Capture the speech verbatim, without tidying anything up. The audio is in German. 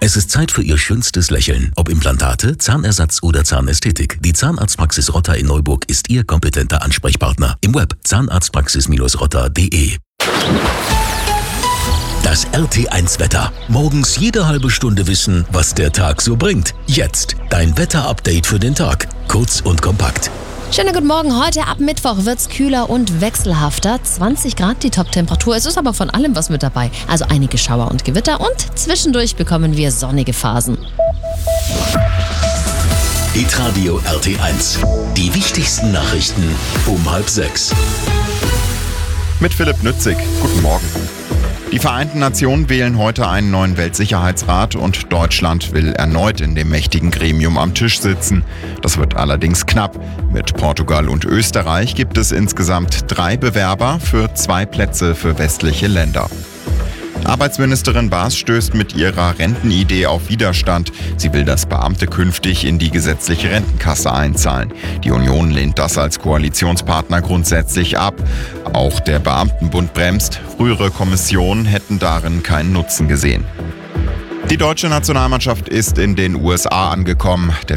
Es ist Zeit für Ihr schönstes Lächeln. Ob Implantate, Zahnersatz oder Zahnästhetik. Die Zahnarztpraxis Rotter in Neuburg ist Ihr kompetenter Ansprechpartner. Im Web zahnarztpraxis rotter punkt de. Das R T eins Wetter. Morgens jede halbe Stunde wissen, was der Tag so bringt. Jetzt dein Wetter-Update für den Tag. Kurz und kompakt. Schönen guten Morgen. Heute ab Mittwoch wird's kühler und wechselhafter. zwanzig Grad die Top-Temperatur. Es ist aber von allem was mit dabei. Also einige Schauer und Gewitter und zwischendurch bekommen wir sonnige Phasen. Hitradio R T eins. Die wichtigsten Nachrichten um halb sechs. Mit Philipp Nützig. Guten Morgen. Die Vereinten Nationen wählen heute einen neuen Weltsicherheitsrat und Deutschland will erneut in dem mächtigen Gremium am Tisch sitzen. Das wird allerdings knapp. Mit Portugal und Österreich gibt es insgesamt drei Bewerber für zwei Plätze für westliche Länder. Arbeitsministerin Baas stößt mit ihrer Rentenidee auf Widerstand. Sie will, dass Beamte künftig in die gesetzliche Rentenkasse einzahlen. Die Union lehnt das als Koalitionspartner grundsätzlich ab. Auch der Beamtenbund bremst. Frühere Kommissionen hätten darin keinen Nutzen gesehen. Die deutsche Nationalmannschaft ist in den U S A angekommen. Der